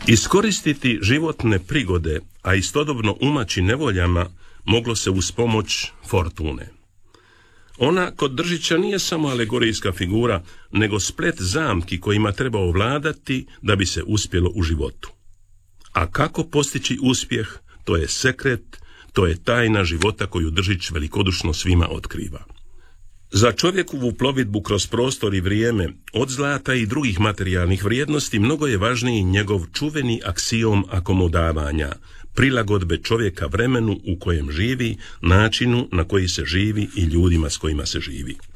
Iskoristiti životne prigode, a istodobno umaći nevoljama, moglo se uz pomoć fortune. Ona kod Držića nije samo alegorijska figura, nego splet zamki kojima treba ovladati da bi se uspjelo u životu. A kako postići uspjeh, to je sekret, to je tajna života koju Držić velikodušno svima otkriva. Za čovjekovu plovidbu kroz prostor i vrijeme, od zlata i drugih materijalnih vrijednosti, mnogo je važniji njegov čuveni aksiom akomodavanja, prilagodbe čovjeka vremenu u kojem živi, načinu na koji se živi i ljudima s kojima se živi.